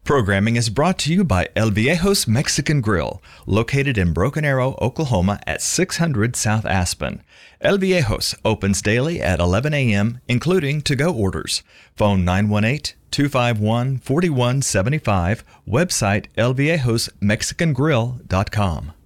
Programming is brought to you by El Viejo's Mexican Grill, located in Broken Arrow, Oklahoma at 600 South Aspen. El Viejo's opens daily at 11 a.m., including to-go orders. Phone 918-251-4175, website elviejosmexicangrill.com.